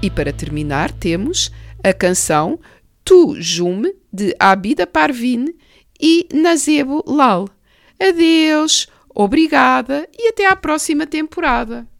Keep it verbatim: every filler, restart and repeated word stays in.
E para terminar temos a canção Tu Jume, de Abida Parveen e Nazebo Lal. Adeus, obrigada e até à próxima temporada.